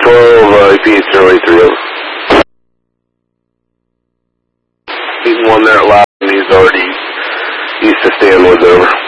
EP Easterly 3 over. He's one there at last, and he's already east of Stanwood, over.